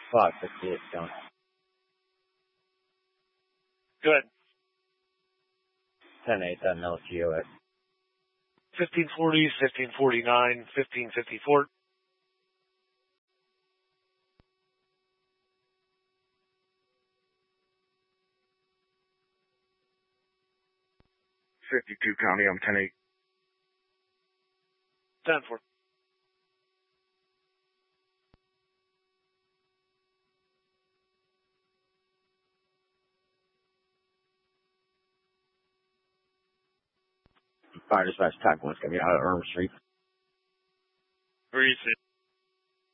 Fuck, the kid's done. Go ahead. 10-8, that no GOS. 1540, 1549, 1554. County, I'm 10-8. 10-4. Fire dispatch type 1's gonna be out of Irm Street. Where are you sitting?